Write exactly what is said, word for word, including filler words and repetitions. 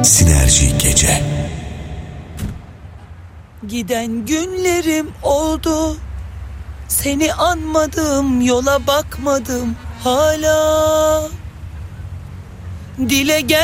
Sinerji Gece. Giden günlerim oldu, seni anmadım, yola bakmadım hala. Dile gel